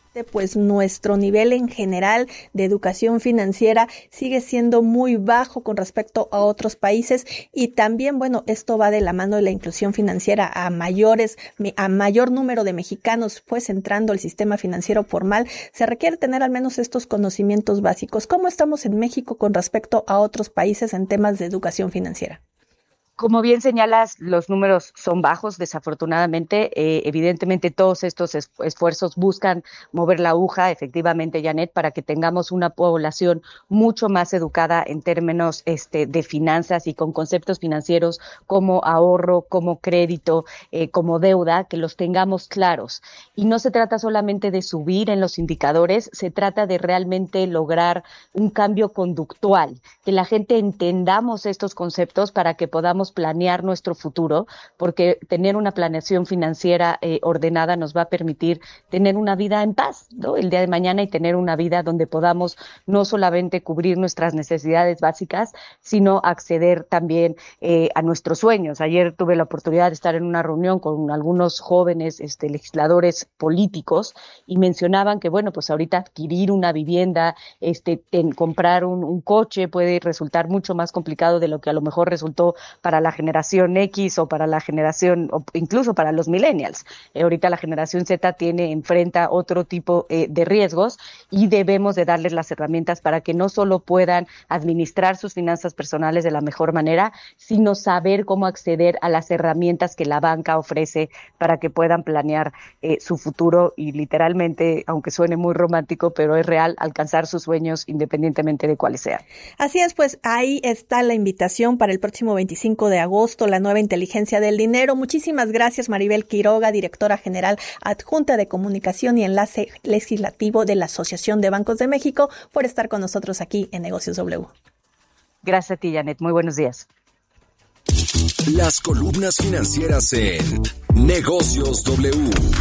pues nuestro nivel en general de educación financiera sigue siendo muy bajo con respecto a otros países, y también, bueno, esto va de la mano de la inclusión financiera a mayor número de mexicanos pues entrando al sistema financiero formal. Se requiere tener al menos estos conocimientos básicos. ¿Cómo estamos en México con respecto a otros países en temas de educación financiera? Como bien señalas, los números son bajos, desafortunadamente. Evidentemente, todos estos esfuerzos buscan mover la aguja, efectivamente, Janet, para que tengamos una población mucho más educada en términos de finanzas y con conceptos financieros como ahorro, como crédito, como deuda, que los tengamos claros. Y no se trata solamente de subir en los indicadores, se trata de realmente lograr un cambio conductual, que la gente entendamos estos conceptos para que podamos planear nuestro futuro, porque tener una planeación financiera ordenada nos va a permitir tener una vida en paz, ¿no?, el día de mañana, y tener una vida donde podamos no solamente cubrir nuestras necesidades básicas, sino acceder también a nuestros sueños. Ayer tuve la oportunidad de estar en una reunión con algunos jóvenes legisladores políticos y mencionaban que, bueno, pues ahorita adquirir una vivienda, comprar un coche puede resultar mucho más complicado de lo que a lo mejor resultó para la generación X o para la generación, o incluso para los millennials. Ahorita la generación Z enfrenta otro tipo de riesgos, y debemos de darles las herramientas para que no solo puedan administrar sus finanzas personales de la mejor manera, sino saber cómo acceder a las herramientas que la banca ofrece para que puedan planear su futuro y literalmente, aunque suene muy romántico, pero es real, alcanzar sus sueños independientemente de cuáles sean. Así es, pues ahí está la invitación para el próximo 25 de agosto, la nueva inteligencia del dinero. Muchísimas gracias, Maribel Quiroga, directora general adjunta de comunicación y enlace legislativo de la Asociación de Bancos de México, por estar con nosotros aquí en Negocios W. Gracias a ti, Janet. Muy buenos días. Las columnas financieras en Negocios W.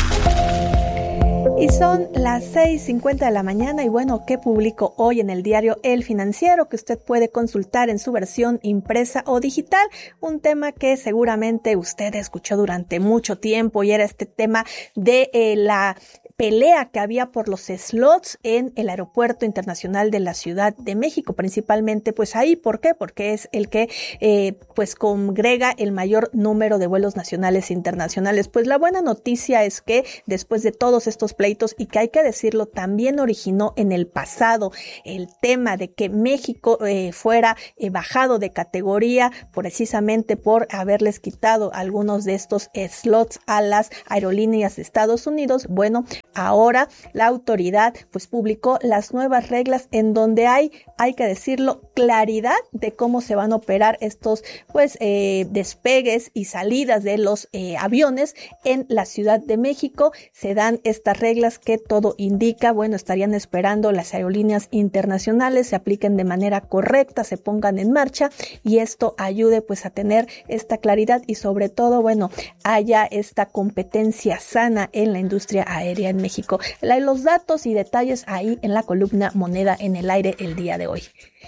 Y son las 6:50 de la mañana, y bueno, ¿qué publicó hoy en el diario El Financiero?, que usted puede consultar en su versión impresa o digital. Un tema que seguramente usted escuchó durante mucho tiempo, y era este tema de la pelea que había por los slots en el Aeropuerto Internacional de la Ciudad de México, principalmente pues ahí. ¿Por qué? Porque es el que pues congrega el mayor número de vuelos nacionales e internacionales. Pues la buena noticia es que después de todos estos pleitos, y que hay que decirlo, también originó en el pasado el tema de que México fuera bajado de categoría precisamente por haberles quitado algunos de estos slots a las aerolíneas de Estados Unidos. Bueno, ahora la autoridad pues publicó las nuevas reglas en donde hay que decirlo, claridad de cómo se van a operar estos pues despegues y salidas de los aviones en la Ciudad de México. Se dan estas reglas que todo indica, bueno, estarían esperando las aerolíneas internacionales se apliquen de manera correcta, se pongan en marcha, y esto ayude pues a tener esta claridad, y sobre todo, bueno, haya esta competencia sana en la industria aérea en México. Los datos y detalles ahí en la columna Moneda en el Aire el día de hoy.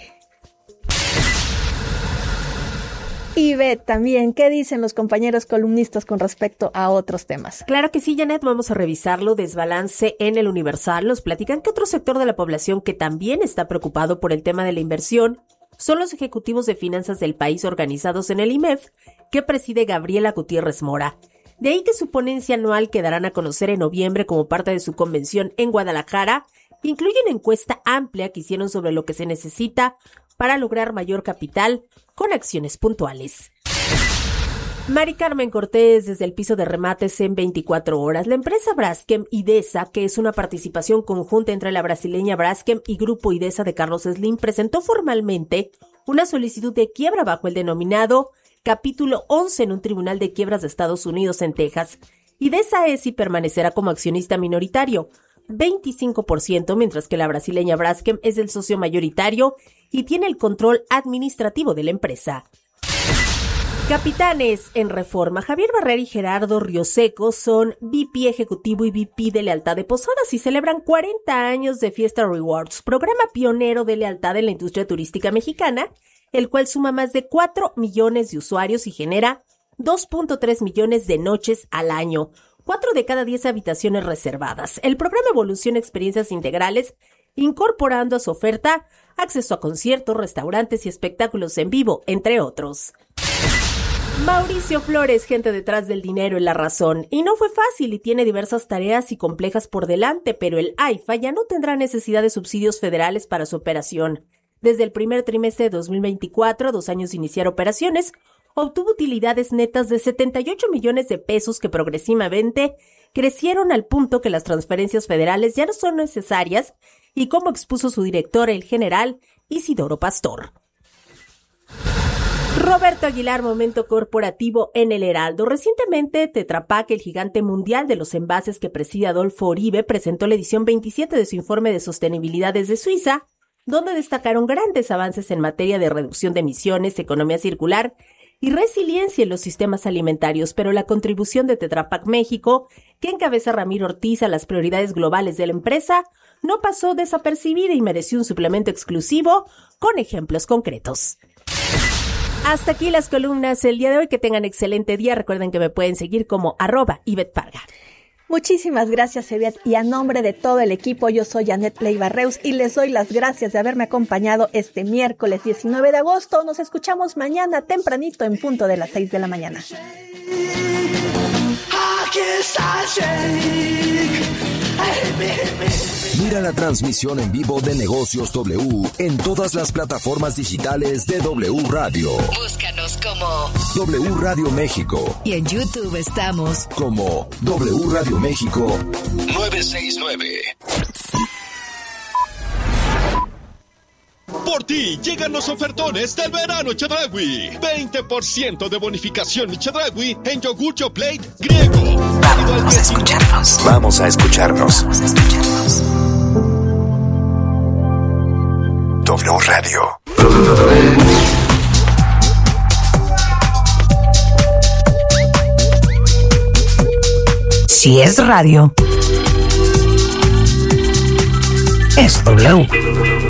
Y ve también, ¿qué dicen los compañeros columnistas con respecto a otros temas? Claro que sí, Janet, vamos a revisarlo. Desbalance en el Universal. Nos platican que otro sector de la población que también está preocupado por el tema de la inversión son los ejecutivos de finanzas del país organizados en el IMEF, que preside Gabriela Gutiérrez Mora. De ahí que su ponencia anual, que darán a conocer en noviembre como parte de su convención en Guadalajara, incluye una encuesta amplia que hicieron sobre lo que se necesita para lograr mayor capital con acciones puntuales. Mari Carmen Cortés, desde el piso de remates en 24 horas. La empresa Braskem Idesa, que es una participación conjunta entre la brasileña Braskem y Grupo Idesa de Carlos Slim, presentó formalmente una solicitud de quiebra bajo el denominado Capítulo 11 en un tribunal de quiebras de Estados Unidos en Texas. Idesa es y permanecerá como accionista minoritario, 25%, mientras que la brasileña Braskem es el socio mayoritario y tiene el control administrativo de la empresa. Capitanes en Reforma. Javier Barrera y Gerardo Rioseco son VP ejecutivo y VP de lealtad de Posadas y celebran 40 años de Fiesta Rewards, programa pionero de lealtad en la industria turística mexicana, el cual suma más de 4 millones de usuarios y genera 2.3 millones de noches al año. 4 de cada 10 habitaciones reservadas. El programa evoluciona experiencias integrales, incorporando a su oferta acceso a conciertos, restaurantes y espectáculos en vivo, entre otros. Mauricio Flores, gente detrás del dinero en La Razón. Y no fue fácil y tiene diversas tareas y complejas por delante, pero el AIFA ya no tendrá necesidad de subsidios federales para su operación. Desde el primer trimestre de 2024, 2 años de iniciar operaciones, obtuvo utilidades netas de 78 millones de pesos que progresivamente crecieron al punto que las transferencias federales ya no son necesarias y como expuso su director, el general Isidoro Pastor. Roberto Aguilar, momento corporativo en el Heraldo. Recientemente, Tetra Pak, el gigante mundial de los envases que preside Adolfo Uribe, presentó la edición 27 de su informe de sostenibilidad desde Suiza, donde destacaron grandes avances en materia de reducción de emisiones, economía circular y resiliencia en los sistemas alimentarios, pero la contribución de Tetra Pak México, que encabeza Ramiro Ortiz a las prioridades globales de la empresa, no pasó desapercibida y mereció un suplemento exclusivo con ejemplos concretos. Hasta aquí las columnas el día de hoy. Que tengan excelente día. Recuerden que me pueden seguir como @IvetParga. Muchísimas gracias, Eviat, y a nombre de todo el equipo, yo soy Janet Leiva-Reus y les doy las gracias de haberme acompañado este miércoles 19 de agosto. Nos escuchamos mañana tempranito en punto de las 6 de la mañana. Mira la transmisión en vivo de Negocios W en todas las plataformas digitales de W Radio. Búscanos como W Radio México. Y en YouTube estamos como W Radio México 969. Por ti llegan los ofertones del verano Chedraui. 20% de bonificación Chedraui en yogur Yoplait griego. Vamos a escucharnos. Vamos a escucharnos. W Radio. Si es radio, es W.